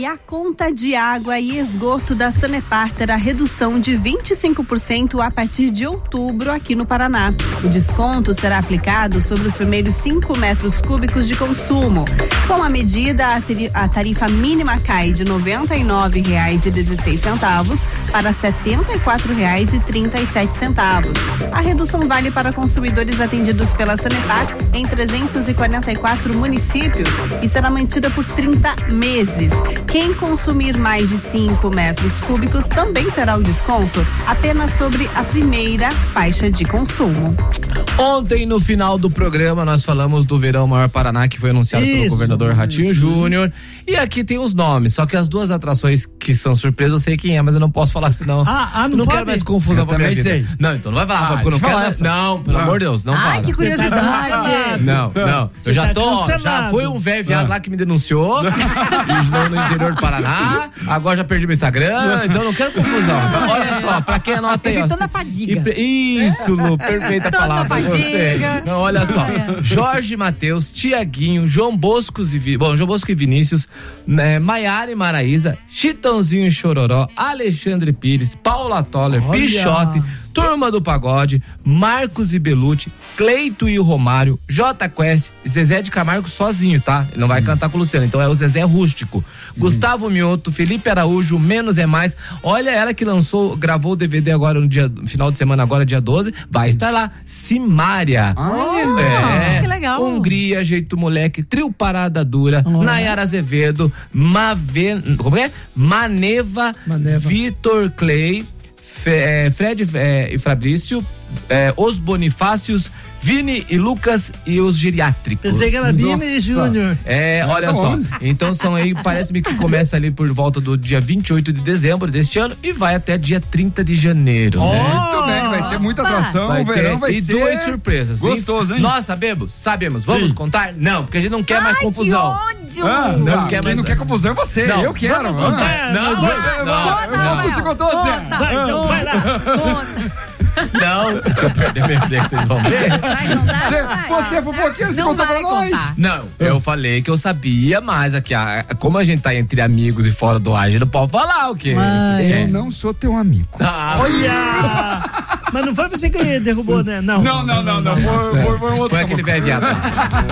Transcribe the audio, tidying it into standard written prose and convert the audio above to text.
a conta de água e esgoto da Sanepar terá redução de 25% a partir de outubro aqui no Paraná. O desconto será aplicado sobre os primeiros 5 metros cúbicos de consumo. Com a medida, a tarifa mínima cai de R$ 99,16 para R$ 74,37. A redução vale para consumidores atendidos pela Sanepar em 344 municípios e será mantida por 30 meses. Quem consumir mais de 5 metros cúbicos também terá o desconto apenas sobre a primeira faixa de consumo. Ontem, no final do programa, nós falamos do Verão Maior Paraná, que foi anunciado pelo governador Ratinho Júnior. E aqui tem os nomes, só que as duas atrações que são surpresas, eu sei quem é, mas eu não posso falar, senão não quero mais confusão pra minha vida. Não, então não vai falar, porque eu não quero mais. Não, pelo amor de Deus, não fala. Ai, que curiosidade. Não. Eu já já foi um velho viado lá que me denunciou, no interior do Paraná, agora já perdi meu Instagram, então não quero confusão. Então, olha só, pra quem anota aí, ó. Toda a fadiga. Isso, Lu, perfeita palavra. Não, olha só. Jorge Mateus, Tiaguinho, João Bosco e Vinícius, Maiara e Maraísa, Chitãozinho e Chororó, Alexandre Pires, Paula Toller, Pichote, Turma do Pagode, Marcos e Belucci, Cleito e o Romário, J Quest e Zezé de Camargo sozinho, tá? Ele não vai cantar com o Luciano, então é o Zezé Rústico. Gustavo Mioto, Felipe Araújo, Menos é Mais. Olha, ela que gravou o DVD agora no final de semana, agora dia 12, vai estar lá. Simária. Que legal. Hungria, Jeito Moleque, Trio Parada Dura, Nayara Azevedo, Maneva, Vitor Clay, Fred e Fabrício, Os Bonifácios, Vini e Lucas e os geriátricos. Pensei que era Vini e Júnior. Olha só. Então são aí, parece-me que começa ali por volta do dia 28 de dezembro deste ano e vai até dia 30 de janeiro. Muito bem, vai ter muita atração. O verão vai ser. E duas surpresas. Gostoso, hein? Nós sabemos. Vamos contar? Não, porque a gente não quer mais confusão. Que ódio! Quem não quer confusão é você. Não, eu quero. Vamos contar. Não. Você contou, Zé. Então vai lá. Conta. Não, se eu perder meu emprego, vocês vão ver. Você é fofoqueiro, você contou pra nós. Não, eu falei que eu sabia, mas aqui, como a gente tá entre amigos e fora do ar, a gente não pode falar o quê? Eu não sou teu amigo. Olha! Mas não foi você que derrubou, né? Não. Foi um outro. Foi aquele velho viado.